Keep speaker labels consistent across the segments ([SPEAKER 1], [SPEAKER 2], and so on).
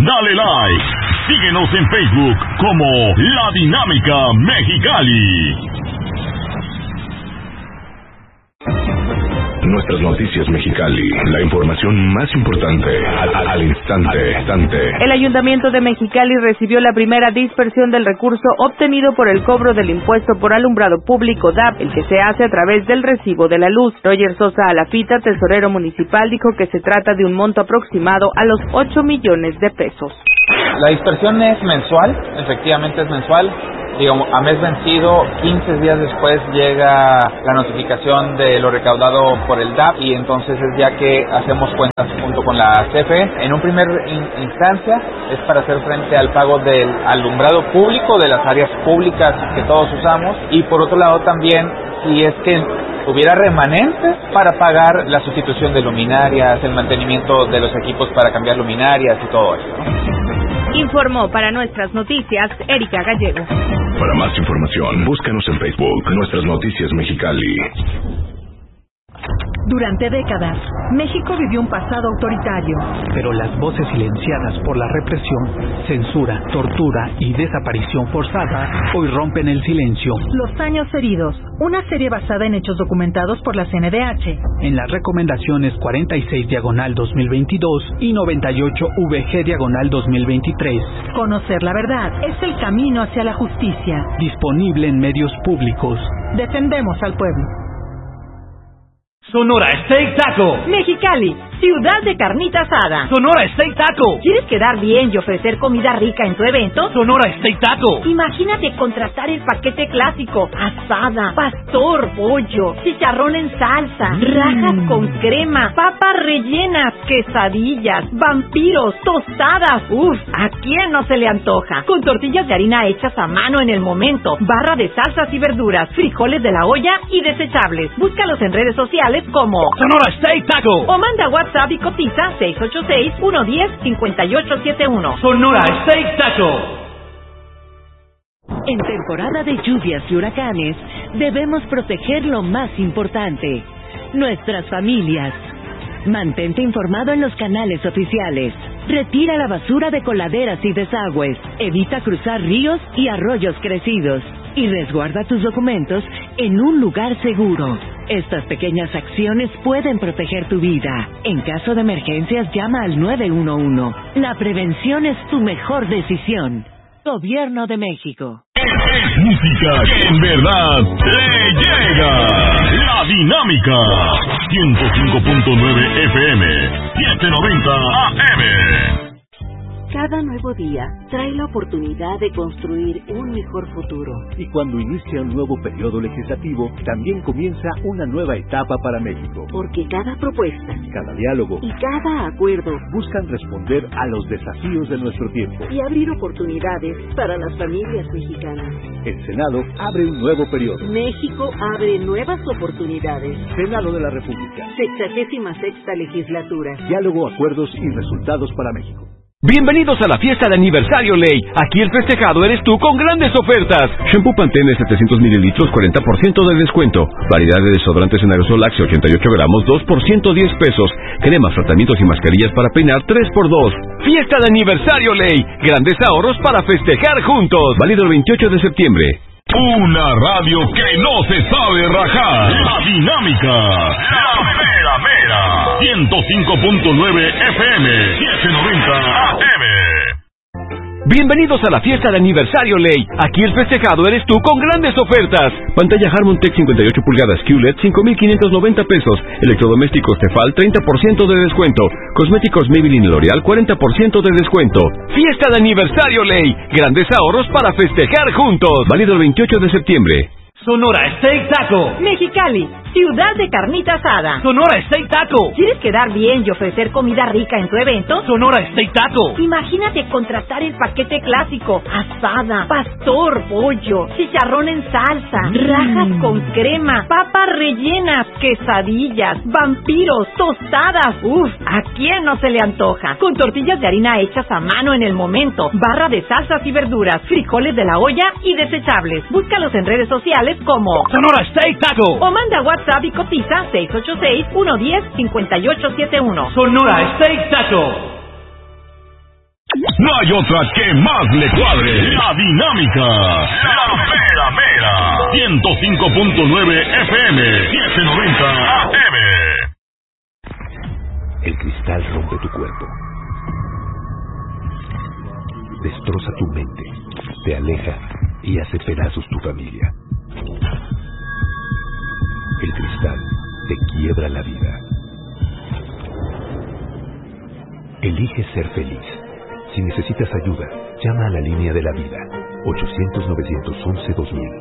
[SPEAKER 1] dale like. Síguenos en Facebook como La Dinámica Mexicali. Nuestras noticias Mexicali, la información más importante al instante.
[SPEAKER 2] El Ayuntamiento de Mexicali recibió la primera dispersión del recurso obtenido por el cobro del impuesto por alumbrado público DAP, el que se hace a través del recibo de la luz. Roger Sosa Alafita, tesorero municipal, dijo que se trata de un monto aproximado a los 8 millones de pesos.
[SPEAKER 3] La dispersión es mensual, efectivamente es mensual. Digamos, a mes vencido, 15 días después llega la notificación de lo recaudado por el DAP y entonces es ya que hacemos cuentas junto con la CFE. En un primer instancia es para hacer frente al pago del alumbrado público de las áreas públicas que todos usamos y por otro lado también si es que hubiera remanentes para pagar la sustitución de luminarias, el mantenimiento de los equipos para cambiar luminarias y todo eso, ¿no?
[SPEAKER 2] Informó para Nuestras Noticias Erika Gallego.
[SPEAKER 1] Para más información, búscanos en Facebook, Nuestras Noticias Mexicali.
[SPEAKER 4] Durante décadas, México vivió un pasado autoritario.
[SPEAKER 5] Pero las voces silenciadas por la represión, censura, tortura y desaparición forzada hoy rompen el silencio.
[SPEAKER 4] Los años heridos, una serie basada en hechos documentados por la CNDH.
[SPEAKER 5] En las recomendaciones 46/2022 y 98/VG/2023.
[SPEAKER 4] Conocer la verdad es el camino hacia la justicia.
[SPEAKER 5] Disponible en medios públicos.
[SPEAKER 4] Defendemos al pueblo.
[SPEAKER 6] Sonora Steak Taco.
[SPEAKER 7] Mexicali, ciudad de carnita asada.
[SPEAKER 6] Sonora Steak Taco.
[SPEAKER 7] ¿Quieres quedar bien y ofrecer comida rica en tu evento?
[SPEAKER 6] Sonora Steak Taco.
[SPEAKER 7] Imagínate contratar el paquete clásico: asada, pastor, pollo, chicharrón en salsa, rajas con crema, papas rellenas, quesadillas, vampiros, tostadas. Uf, ¿a quién no se le antoja? Con tortillas de harina hechas a mano en el momento, barra de salsas y verduras, frijoles de la olla y desechables. Búscalos en redes sociales como
[SPEAKER 6] Sonora Steak Taco
[SPEAKER 7] o manda WhatsApp y cotiza 686-110-5871.
[SPEAKER 6] Sonora Steak Taco.
[SPEAKER 8] En temporada de lluvias y huracanes, debemos proteger lo más importante: nuestras familias. Mantente informado en los canales oficiales. Retira la basura de coladeras y desagües. Evita cruzar ríos y arroyos crecidos. Y resguarda tus documentos en un lugar seguro. Estas pequeñas acciones pueden proteger tu vida. En caso de emergencias, llama al 911. La prevención es tu mejor decisión. Gobierno de México.
[SPEAKER 1] Es música que en verdad te llega. La Dinámica 105.9 FM 790 AM.
[SPEAKER 9] Cada nuevo día trae la oportunidad de construir un mejor futuro.
[SPEAKER 10] Y cuando inicia un nuevo periodo legislativo, también comienza una nueva etapa para México.
[SPEAKER 9] Porque cada propuesta,
[SPEAKER 10] cada diálogo
[SPEAKER 9] y cada acuerdo
[SPEAKER 10] buscan responder a los desafíos de nuestro tiempo
[SPEAKER 9] y abrir oportunidades para las familias mexicanas.
[SPEAKER 10] El Senado abre un nuevo periodo.
[SPEAKER 9] México abre nuevas oportunidades.
[SPEAKER 10] Senado de la República.
[SPEAKER 9] 66ª legislatura.
[SPEAKER 10] Diálogo, acuerdos y resultados para México.
[SPEAKER 11] Bienvenidos a la fiesta de aniversario Ley. Aquí el festejado eres tú con grandes ofertas. Shampoo Pantene 700 mililitros, 40% de descuento. Variedad de desodorantes en aerosol Axe 88 gramos, 2 por 110 pesos. Cremas, tratamientos y mascarillas para peinar, 3 por 2. Fiesta de aniversario Ley. Grandes ahorros para festejar juntos. Válido el 28 de septiembre.
[SPEAKER 1] Una radio que no se sabe rajar. La Dinámica. La mera mera. 105.9 FM 790 AM.
[SPEAKER 11] Bienvenidos a la fiesta de aniversario Ley. Aquí el festejado eres tú con grandes ofertas. Pantalla Harmon Tech 58 pulgadas QLED 5,590 pesos. Electrodomésticos Tefal 30% de descuento. Cosméticos Maybelline y L'Oreal 40% de descuento. Fiesta de aniversario Ley. Grandes ahorros para festejar juntos. Válido el 28 de septiembre.
[SPEAKER 6] Sonora Steak Taco.
[SPEAKER 7] Mexicali, ciudad de carnita asada.
[SPEAKER 6] Sonora Steak Taco.
[SPEAKER 7] ¿Quieres quedar bien y ofrecer comida rica en tu evento?
[SPEAKER 6] Sonora Steak Taco.
[SPEAKER 7] Imagínate contratar el paquete clásico: asada, pastor, pollo, chicharrón en salsa, rajas con crema, papas rellenas, quesadillas, vampiros, tostadas. Uf, ¿a quién no se le antoja? Con tortillas de harina hechas a mano en el momento, barra de salsas y verduras, frijoles de la olla y desechables. Búscalos en redes sociales como
[SPEAKER 6] Sonora Steak Taco
[SPEAKER 7] o manda WhatsApp y cotiza 686-110-5871.
[SPEAKER 6] Sonora Steak Taco.
[SPEAKER 1] No hay otra que más le cuadre. La Dinámica. La Mera Mera. 105.9 FM. 790 AM.
[SPEAKER 10] El cristal rompe tu cuerpo. Destroza tu mente. Te aleja y hace pedazos tu familia. El cristal te quiebra la vida. Elige ser feliz. Si necesitas ayuda, llama a la línea de la vida. 800-911-2000.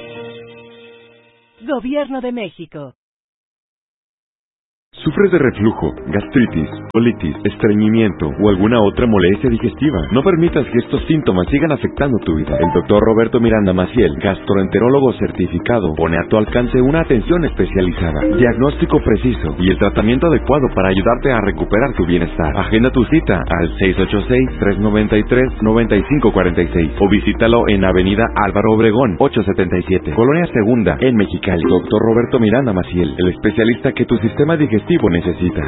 [SPEAKER 8] Gobierno de México.
[SPEAKER 12] ¿Sufres de reflujo, gastritis, colitis, estreñimiento o alguna otra molestia digestiva? No permitas que estos síntomas sigan afectando tu vida. El doctor Roberto Miranda Maciel, gastroenterólogo certificado, pone a tu alcance una atención especializada, diagnóstico preciso y el tratamiento adecuado para ayudarte a recuperar tu bienestar. Agenda tu cita al 686-393-9546 o visítalo en Avenida Álvaro Obregón, 877, Colonia Segunda, en Mexicali. Doctor Roberto Miranda Maciel, el especialista que tu sistema digestivo necesita.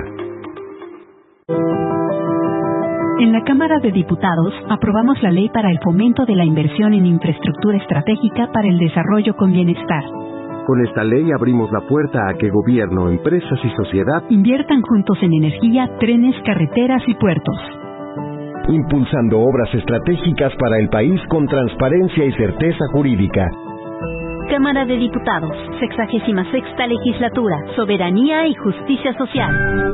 [SPEAKER 13] En la Cámara de Diputados aprobamos la ley para el fomento de la inversión en infraestructura estratégica para el desarrollo con bienestar.
[SPEAKER 14] Con esta ley abrimos la puerta a que gobierno, empresas y sociedad
[SPEAKER 13] inviertan juntos en energía, trenes, carreteras y puertos.
[SPEAKER 14] Impulsando obras estratégicas para el país con transparencia y certeza jurídica.
[SPEAKER 15] Cámara de Diputados, 66ª Legislatura, Soberanía y Justicia Social.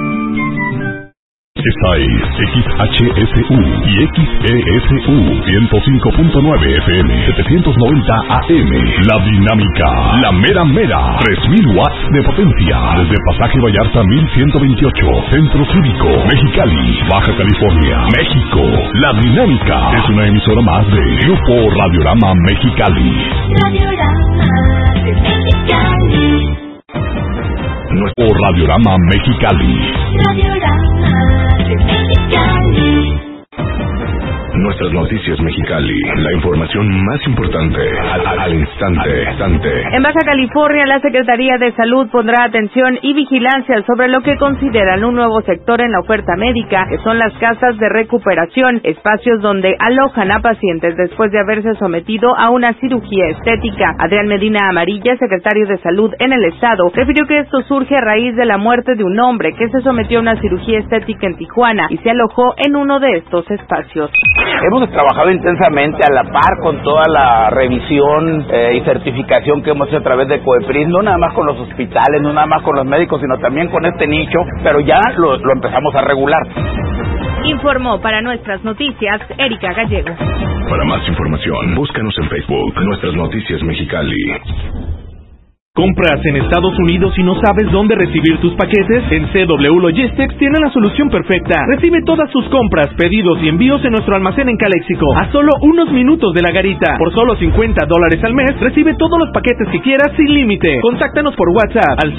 [SPEAKER 1] Esta es XHSU y XESU 105.9 FM 790 AM. La Dinámica, la Mera Mera, 3000 watts de potencia. Desde Pasaje Vallarta 1128, Centro Cívico, Mexicali, Baja California, México. La Dinámica es una emisora más de Grupo Radiorama Mexicali.
[SPEAKER 16] Radiorama de Mexicali.
[SPEAKER 1] Nuestro Radiorama Mexicali.
[SPEAKER 16] Radiorama de Mexicali.
[SPEAKER 1] Nuestras noticias Mexicali, la información más importante al instante.
[SPEAKER 2] En Baja California, la Secretaría de Salud pondrá atención y vigilancia sobre lo que consideran un nuevo sector en la oferta médica, que son las casas de recuperación, espacios donde alojan a pacientes después de haberse sometido a una cirugía estética. Adrián Medina Amarilla, secretario de Salud en el estado, refirió que esto surge a raíz de la muerte de un hombre que se sometió a una cirugía estética en Tijuana y se alojó en uno de estos espacios.
[SPEAKER 17] Hemos trabajado intensamente a la par con toda la revisión y certificación que hemos hecho a través de COEPRIS, no nada más con los hospitales, no nada más con los médicos, sino también con este nicho, pero ya lo empezamos a regular.
[SPEAKER 2] Informó para Nuestras Noticias, Erika Gallego.
[SPEAKER 1] Para más información, búscanos en Facebook, Nuestras Noticias Mexicali.
[SPEAKER 6] ¿Compras en Estados Unidos y no sabes dónde recibir tus paquetes? En CW Logistics tiene la solución perfecta. Recibe todas sus compras, pedidos y envíos en nuestro almacén en Caléxico, a solo unos minutos de la garita. Por solo $50 al mes, recibe todos los paquetes que quieras sin límite. Contáctanos por WhatsApp al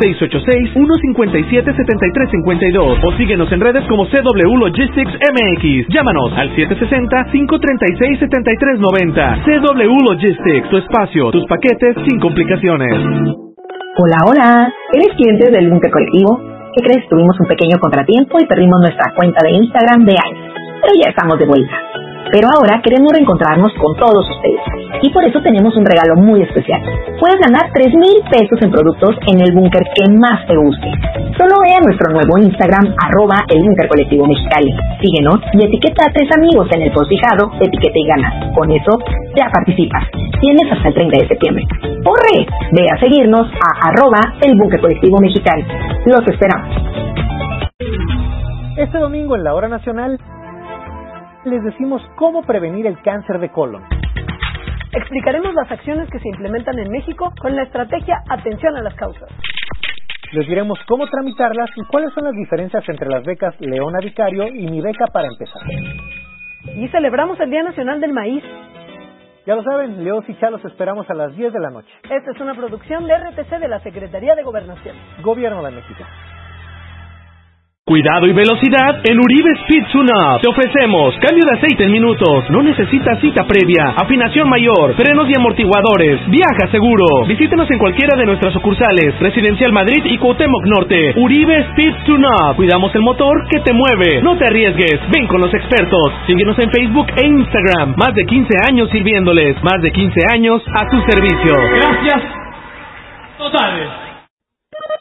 [SPEAKER 6] 686-157-7352 o síguenos en redes como CW Logistics MX. Llámanos al 760-536-7390. CW Logistics, tu espacio, tus paquetes sin complicaciones.
[SPEAKER 18] Hola, ¿eres cliente del Búnker Colectivo? ¿Qué crees? Tuvimos un pequeño contratiempo y perdimos nuestra cuenta de Instagram de años, pero ya estamos de vuelta. Pero ahora queremos reencontrarnos con todos ustedes y por eso tenemos un regalo muy especial. Puedes ganar 3,000 pesos en productos en el búnker que más te guste. Solo ve a nuestro nuevo Instagram, @el Búnker Colectivo Mexicali. Síguenos y etiqueta a 3 amigos en el post fijado, etiqueta y gana. Con eso ya participas. Tienes hasta el 30 de septiembre. ¡Corre! Ve a seguirnos a @el Búnker Colectivo Mexicali. Los esperamos.
[SPEAKER 19] Este domingo en la Hora Nacional les decimos cómo prevenir el cáncer de colon.
[SPEAKER 7] Explicaremos las acciones que se implementan en México con la estrategia Atención a las Causas.
[SPEAKER 19] Les diremos cómo tramitarlas y cuáles son las diferencias entre las becas Leona Vicario y Mi Beca para Empezar.
[SPEAKER 7] Y celebramos el Día Nacional del Maíz.
[SPEAKER 19] Ya lo saben, Leos y Chalos esperamos a las 10 de la noche.
[SPEAKER 7] Esta es una producción de RTC de la Secretaría de Gobernación.
[SPEAKER 19] Gobierno de México.
[SPEAKER 6] Cuidado y velocidad en Uribe Speed Tune-Up. Te ofrecemos cambio de aceite en minutos, no necesitas cita previa, afinación mayor, frenos y amortiguadores. Viaja seguro. Visítanos en cualquiera de nuestras sucursales, Residencial Madrid y Cuauhtémoc Norte. Uribe Speed Tune-Up. Cuidamos el motor que te mueve. No te arriesgues, ven con los expertos. Síguenos en Facebook e Instagram. Más de 15 años sirviéndoles, más de 15 años a tu servicio.
[SPEAKER 20] Gracias totales.